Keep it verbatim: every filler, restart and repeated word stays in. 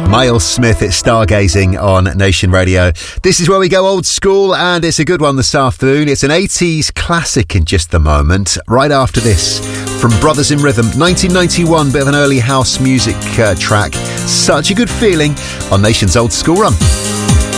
Miles Smith, it's Stargazing on Nation Radio. This is where we go old school, and it's a good one this afternoon. It's an eighties classic in just the moment. Right after this, from Brothers in Rhythm, nineteen ninety-one, bit of an early house music uh, track. Such a good feeling on Nation's Old School Run.